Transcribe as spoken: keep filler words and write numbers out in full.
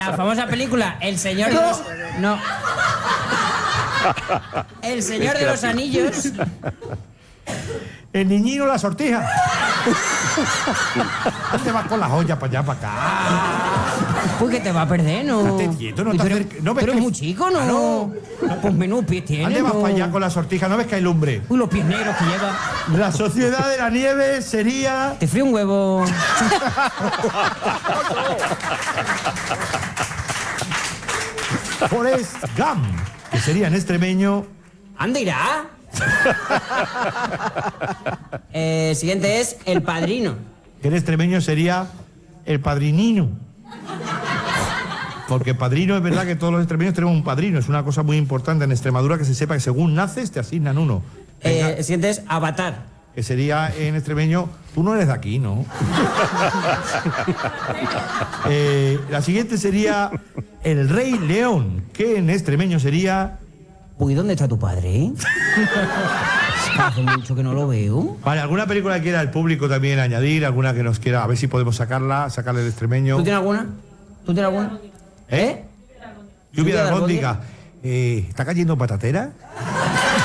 La famosa película El Señor de los... No. El Señor de los Anillos. El niñino la sortija. ¿Dónde vas con las ollas para allá, para acá? Pues que te va a perder, ¿no? Estate quieto, no te pero, acerques. ¿No ves pero que- es muy chico, ¿no? Ah, no. Pues menudos pies tiene, ¿Dónde vas ¿no? para allá con la sortija? ¿No ves que hay lumbre? Uy, los pies negros que lleva. La sociedad de la nieve sería... Te frío un huevo. Forrest Gump, que sería en extremeño... ¿Ande irá? eh, siguiente es El Padrino. que en extremeño sería el padrinino. Porque padrino es verdad que todos los extremeños tenemos un padrino. Es una cosa muy importante en Extremadura que se sepa que según naces te asignan uno. Venga, Eh, el siguiente es Avatar. que sería en extremeño, tú no eres de aquí, ¿no? Eh, la siguiente sería El Rey León, que en extremeño sería... Uy, ¿dónde está tu padre? Hace mucho que no lo veo. Vale, ¿alguna película que quiera el público también añadir? ¿Alguna que nos quiera? A ver si podemos sacarla, sacarle el extremeño. ¿Tú tienes alguna? ¿Tú tienes alguna? ¿Eh? Lluvia de albóndiga. Eh, ¿Está cayendo patatera?